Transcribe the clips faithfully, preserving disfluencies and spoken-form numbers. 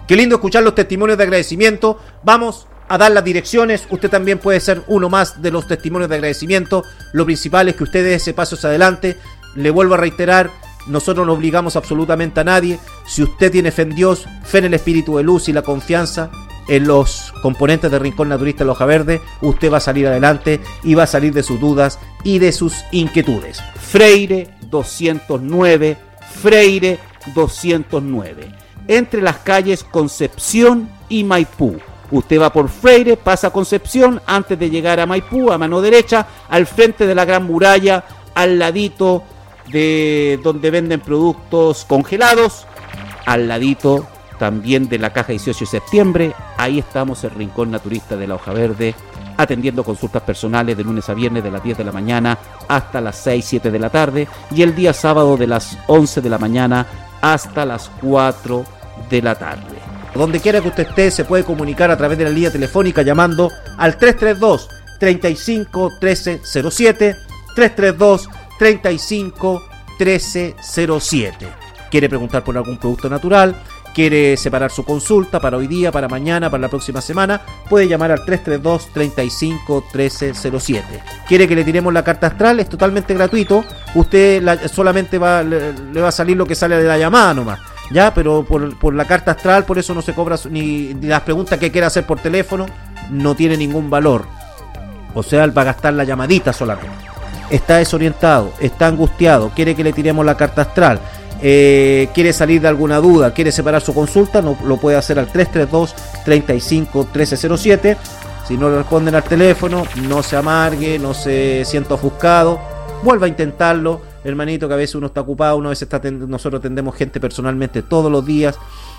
Qué lindo escuchar los testimonios de agradecimiento. Vamos a dar las direcciones. Usted también puede ser uno más de los testimonios de agradecimiento. Lo principal es que usted dé ese paso hacia adelante. Le vuelvo a reiterar, nosotros no obligamos absolutamente a nadie. Si usted tiene fe en Dios, fe en el espíritu de luz y la confianza en los componentes de Rincón Naturista de La Hoja Verde, usted va a salir adelante y va a salir de sus dudas y de sus inquietudes. Freire doscientos nueve, Freire doscientos nueve, entre las calles Concepción y Maipú. Usted va por Freire, pasa a Concepción, antes de llegar a Maipú, a mano derecha, al frente de la Gran Muralla, al ladito de donde venden productos congelados, al ladito también de la caja dieciocho de septiembre. Ahí estamos, el Rincón Naturista de La Hoja Verde, atendiendo consultas personales de lunes a viernes de las diez de la mañana hasta las seis, siete de la tarde, y el día sábado de las once de la mañana hasta las cuatro de la tarde. Donde quiera que usted esté, se puede comunicar a través de la línea telefónica llamando al tres tres dos, tres cinco uno tres cero siete, tres tres dos, tres cinco uno tres cero siete. ¿Quiere preguntar por algún producto natural? ¿Quiere separar su consulta para hoy día, para mañana, para la próxima semana? Puede llamar al tres tres dos, tres cinco uno tres cero siete. ¿Quiere que le tiremos la carta astral? Es totalmente gratuito. Usted la, solamente va, le, le va a salir lo que sale de la llamada nomás. Ya, pero por, por la carta astral, por eso no se cobra ni, ni las preguntas que quiera hacer por teléfono, no tiene ningún valor. O sea, va a gastar la llamadita solamente. Está desorientado, está angustiado, quiere que le tiremos la carta astral, eh, quiere salir de alguna duda, quiere separar su consulta, no, lo puede hacer al tres tres dos, tres cinco uno tres cero siete. Si no le responden al teléfono, no se amargue, no se sienta ofuscado, vuelva a intentarlo, hermanito, que a veces uno está ocupado, uno a veces está ten- nosotros atendemos gente personalmente todos los días.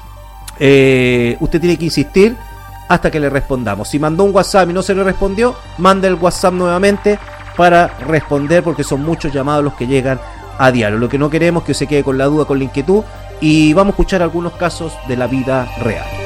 Eh, usted tiene que insistir hasta que le respondamos. Si mandó un WhatsApp y no se le respondió, mande el WhatsApp nuevamente para responder, porque son muchos llamados los que llegan a diario. Lo que no queremos es que se quede con la duda, con la inquietud, y vamos a escuchar algunos casos de la vida real.